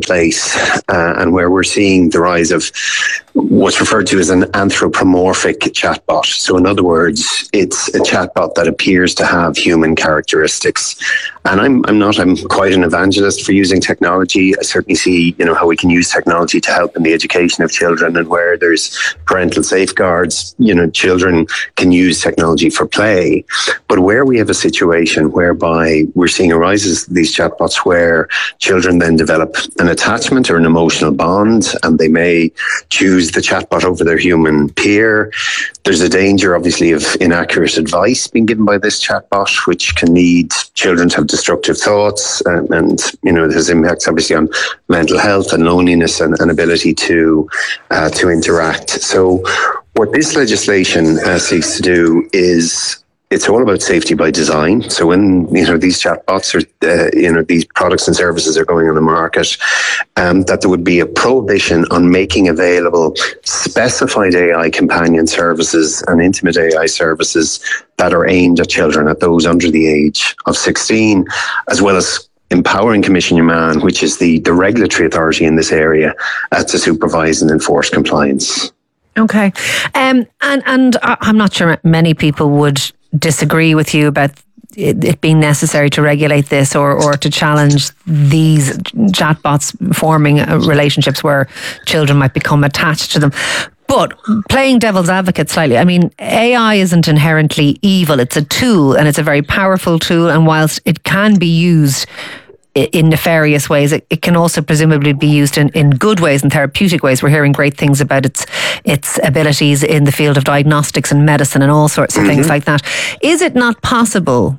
place, and where we're seeing the rise of what's referred to as an anthropomorphic chatbot. So in other words, it's a chatbot that appears to have human characteristics. And I'm quite an evangelist for using technology. I certainly see, how we can use technology to help in the education of children, and where there's parental safeguards, children can use technology for play. But where we have a situation whereby we're seeing a rise of these chatbots where children then develop an attachment or an emotional bond, and they may choose the chatbot over their human peer. There's a danger, obviously, of inaccurate advice being given by this chatbot, which can lead children to have destructive thoughts, and it has impacts, obviously, on mental health and loneliness and ability to interact. So what this legislation seeks to do is, it's all about safety by design. So when these chatbots or these products and services are going on the market, that there would be a prohibition on making available specified AI companion services and intimate AI services that are aimed at children, at those under the age of 16, as well as empowering Commission Human, which is the regulatory authority in this area, to supervise and enforce compliance. Okay, and I'm not sure many people would disagree with you about it being necessary to regulate this or to challenge these chatbots forming relationships where children might become attached to them. But playing devil's advocate slightly, AI isn't inherently evil. It's a tool, and it's a very powerful tool. And whilst it can be used in nefarious ways, it can also presumably be used in good ways and therapeutic ways. We're hearing great things about its abilities in the field of diagnostics and medicine and all sorts of things like that. Is it not possible,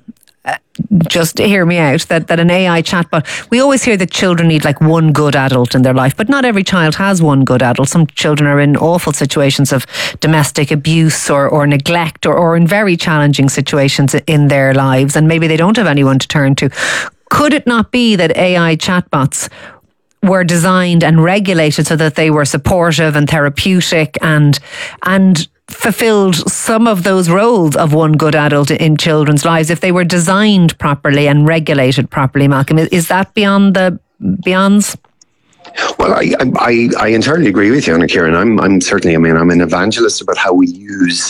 just hear me out, that an AI chatbot, we always hear that children need like one good adult in their life, but not every child has one good adult. Some children are in awful situations of domestic abuse or neglect or in very challenging situations in their lives, and maybe they don't have anyone to turn to. Could it not be that AI chatbots were designed and regulated so that they were supportive and therapeutic and fulfilled some of those roles of one good adult in children's lives if they were designed properly and regulated properly, Malcolm? Is that beyond the beyonds? Well, I entirely agree with you, Anna Kieran. I'm certainly, I'm an evangelist about how we use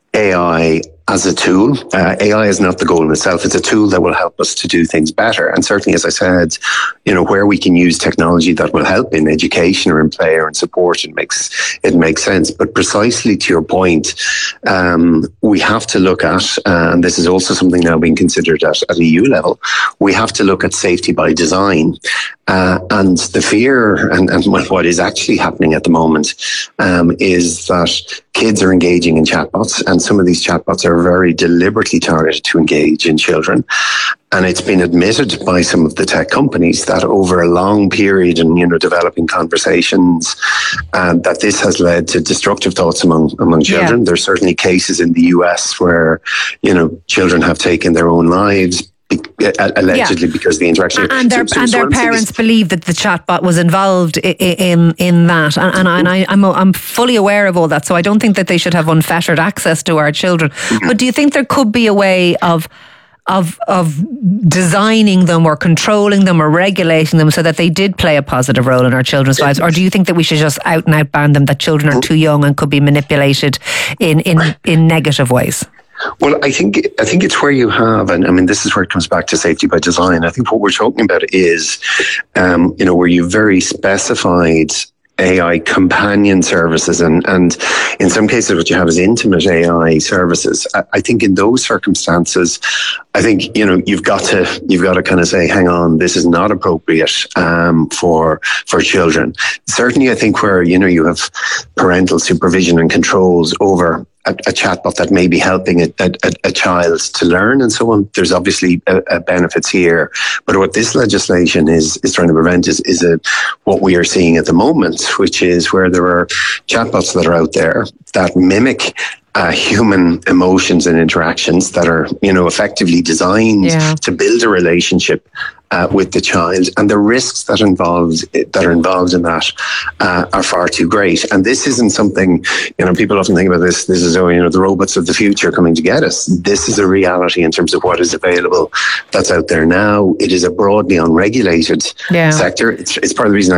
AI as a tool. AI is not the goal in itself. It's a tool that will help us to do things better. And certainly, as I said, where we can use technology that will help in education or in play or in support, it makes sense. But precisely to your point, we have to look at, and this is also something now being considered at EU level, we have to look at safety by design. And the fear and what is actually happening at the moment is that kids are engaging in chatbots, and some of these chatbots are very deliberately targeted to engage in children. And it's been admitted by some of the tech companies that over a long period and, developing conversations, that this has led to destructive thoughts among children. Yeah. There's certainly cases in the US where, children have taken their own lives allegedly because of the interaction. And their parents believe that the chatbot was involved in that. And I'm fully aware of all that. So I don't think that they should have unfettered access to our children. Mm-hmm. But do you think there could be a way of designing them or controlling them or regulating them so that they did play a positive role in our children's lives? Or do you think that we should just out and out ban them, that children are too young and could be manipulated in negative ways? Well, I think it's where you have, and this is where it comes back to safety by design. I think what we're talking about is, where you very specified AI companion services, and in some cases what you have is intimate AI services. I think in those circumstances, I think you've got to kind of say, hang on, this is not appropriate for children. Certainly, I think where you have parental supervision and controls over a chatbot that may be helping a child to learn and so on, there's obviously benefits here. But what this legislation is trying to prevent is what we are seeing at the moment, which is where there are chatbots that are out there that mimic human emotions and interactions that are, effectively designed to build a relationship with the child, and the risks that are involved in that are far too great. And this isn't something, people often think about this. This is, the robots of the future coming to get us. This is a reality in terms of what is available that's out there now. It is a broadly unregulated sector. It's part of the reason